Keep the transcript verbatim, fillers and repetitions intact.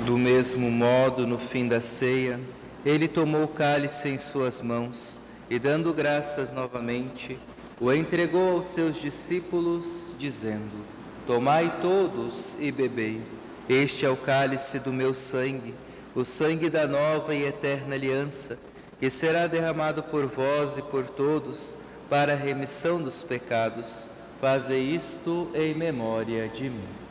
Do mesmo modo, no fim da ceia, ele tomou o cálice em suas mãos e, dando graças novamente, o entregou aos seus discípulos, dizendo: Tomai todos e bebei. Este é o cálice do meu sangue, o sangue da nova e eterna aliança, que será derramado por vós e por todos para a remissão dos pecados. Fazei isto em memória de mim.